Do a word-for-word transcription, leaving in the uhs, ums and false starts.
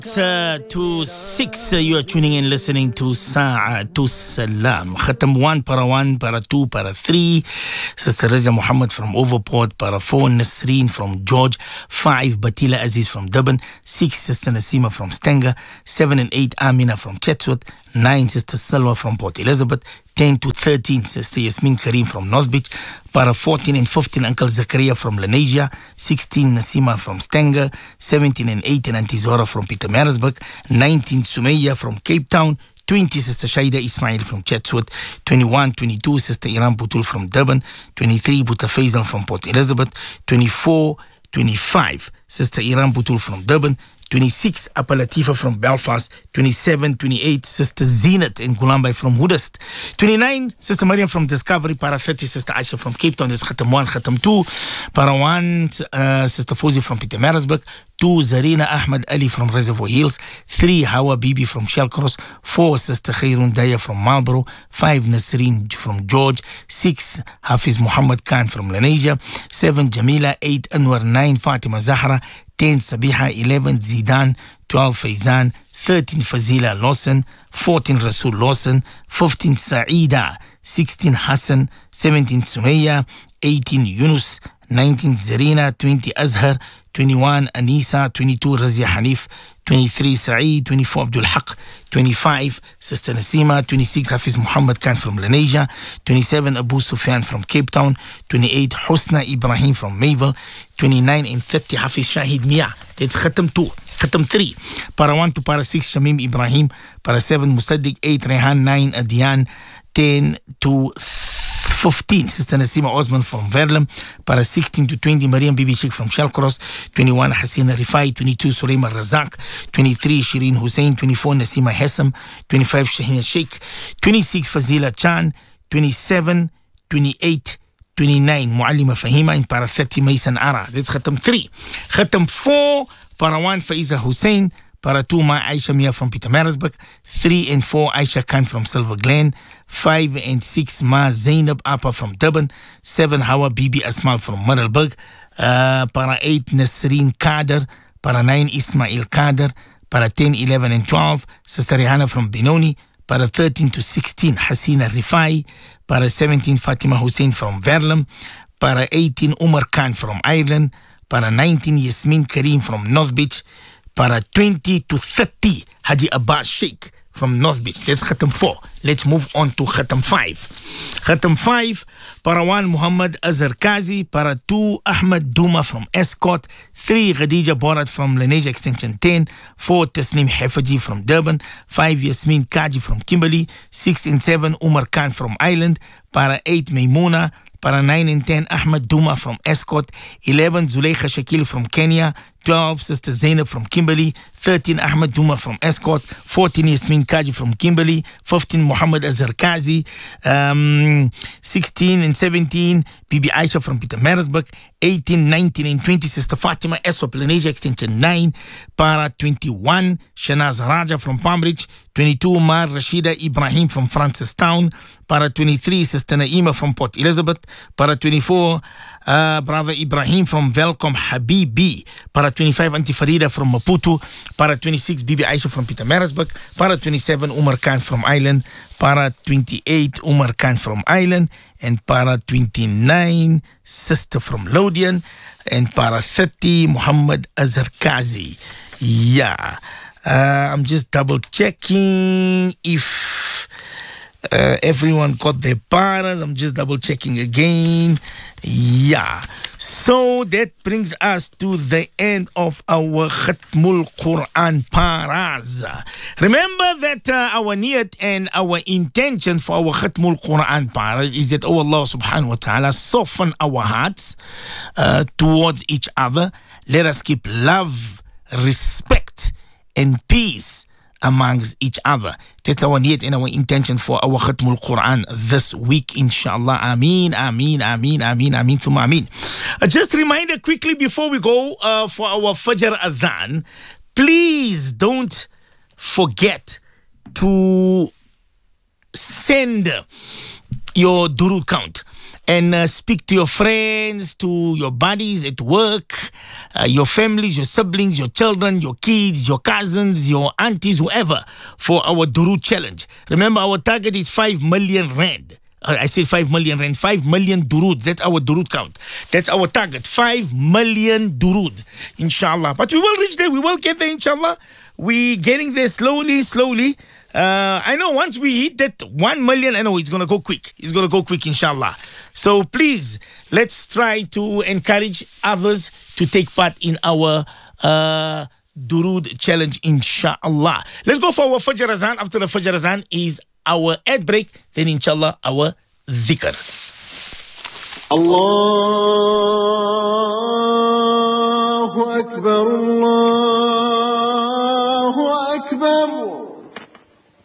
Uh, to six, uh, you are tuning in, listening to Sa'atu Salam. Khatam one, para one, para two, para three. Sister Reza Muhammad from Overport, para four, Nasreen from George. Five, Batila Aziz from Durban. Six, Sister Nasima from Stenger. Seven and eight, Amina from Chatsworth. Nine, Sister Salwa from Port Elizabeth. ten to thirteen, Sister Yasmin Karim from North Beach. Para fourteen and fifteen, Uncle Zakaria from Lenasia. sixteen, Nasima from Stenger. seventeen and eighteen, Auntie Zora from Pietermaritzburg. nineteen, Sumaya from Cape Town. twenty, Sister Shaida Ismail from Chatsworth. twenty-one, twenty-two, Sister Iran Butul from Durban. twenty-three, Buta Faisal from Port Elizabeth. twenty-four, twenty-five, Sister Iran Butul from Durban. twenty-six, Appa Latifa from Belfast. twenty-seven, twenty-eight, Sister Zenat in Gulambay from Woodest. twenty-nine, Sister Mariam from Discovery. Para thirty, Sister Aisha from Cape Town. There's Khatam one, Khatam two. Para one, uh, Sister Fauzi from Pietermaritzburg. two, Zarina Ahmed Ali from Reservoir Hills. three, Hawa Bibi from Shellcross. four, Sister Khairun Daya from Marlborough. five, Nasreen from George. six, Hafiz Muhammad Khan from Lenasia. seven, Jamila. eight, Anwar. nine, Fatima Zahra. ten, Sabiha. eleven, Zidan. twelve, Faizan. thirteen, Fazila Lawson. fourteen, Rasul Lawson. fifteen, Saida. sixteen, Hassan. seventeen, Sumaya. eighteen, Yunus. nineteen, Zarina. twenty, Azhar. twenty-one, Anisa. twenty-two, Razia Hanif. twenty-three, Saeed. twenty-four, Abdul Haq. twenty-five, Sister Nasima. twenty-six, Hafiz Muhammad Khan from Lenasia. twenty-seven, Abu Sufyan from Cape Town. twenty-eight, Husna Ibrahim from Mayville. twenty-nine and thirty, Hafiz Shahid Mia. It's Khatam two. Khatam three. Para one to para six, Shamim Ibrahim. Para seven, Musaddiq. eight, Rehan. nine, Adian. ten to fifteen, Sister Nasima Osman from Verlem. Para sixteen to twenty, Mariam Bibi Sheikh from Shellcross. twenty-one, Hasina Rifai. twenty-two, Suleima Razak. twenty-three, Shireen Hussein. twenty-four, Nasima Hessam. twenty-five, Shahina Sheikh. twenty-six, Fazila Chan. twenty-seven, twenty-eight, twenty-nine, Muallima Fahima. And para thirty, Maysan Ara. That's Khatam three. Khatam four, para one, Faiza Hussein. Para two, Ma Aisha Mia from Pietermaritzburg. three and four, Aisha Khan from Silver Glen. five and six, Ma Zainab Appa from Durban. seven, Hawa Bibi Asmal from Middelburg. Uh, para eight, Nasreen Kader. Para nine, Ismail Kader. Para ten, eleven and twelve, Sister Rihanna from Benoni. Para thirteen to sixteen, Hasina Rifai. Para seventeen, Fatima Hussein from Verlem. Para eighteen, Umar Khan from Ireland. Para nineteen, Yasmin Karim from North Beach. Para twenty to thirty, Haji Abbas Sheikh from North Beach. That's Khatam four. Let's move on to Khatam five. Khatam five, para one, Muhammad Azhar Kazi. Para two, Ahmed Duma from Escort. three, Khadija Borat from Lenasia Extension ten. four, Tasnim Hefaji from Durban. five, Yasmin Kaji from Kimberley. six and seven, Umar Khan from Ireland. Para eight, Maimuna. Para nine and ten, Ahmed Duma from Escort. eleven, Zuleikha Shakil from Kenya. twelve, Sister Zainab from Kimberley. thirteen, Ahmed Duma from Escort. fourteen, Yasmin Kaji from Kimberley. fifteen, Muhammad Azhar Kazi. Um, sixteen and seventeen, Bibi Aisha from Pietermaritzburg. eighteen, nineteen and twenty, Sister Fatima Esop, Lenasia Extension nine. Para twenty-one, Shanaz Raja from Palmbridge. twenty-two, Mar Rashida Ibrahim from Francistown. Para twenty-three, Sister Naima from Port Elizabeth. Para twenty-four, uh, Brother Ibrahim from Velcom Habibi. Para twenty-five, Auntie Farida from Maputo. Para twenty-six, Bibi Aisha from Pietermaritzburg. Para twenty-seven, Umar Khan from Ireland. Para twenty-eight, Umar Khan from Ireland. And para twenty-nine, Sister from Lothian. And para thirty, Muhammad Azhar Kazi. Yeah. Uh, I'm just double checking if uh, everyone got their paras. I'm just double checking again. Yeah. So that brings us to the end of our Khatmul Quran paras. Remember that uh, our niyat and our intention for our Khatmul Quran paras is that, oh Allah subhanahu wa ta'ala, soften our hearts uh, towards each other. Let us keep love, respect, and peace amongst each other. That's our need and our intention for our Khatmul Quran this week, inshallah. Ameen, ameen, ameen, ameen, ameen, thumma ameen. Uh, just a reminder quickly before we go uh, for our Fajr Adhan, please don't forget to send your durud count. and uh, speak to your friends, to your buddies at work, uh, your families, your siblings, your children, your kids, your cousins, your aunties, whoever, for our Durood challenge. Remember, our target is five million rand. Uh, I said five million rand, five million Duroods. That's our Durood count. That's our target, five million Durood, inshallah. But we will reach there. We will get there, inshallah. We're getting there slowly, slowly. Uh, I know once we hit that one million, I know it's going to go quick. It's going to go quick, inshallah. So please, let's try to encourage others to take part in our uh, Durood challenge, inshallah. Let's go for our Fajr Azan. After the Fajr Azan is our ad break. Then, inshallah, our dhikr. Allahu Akbar, Allah.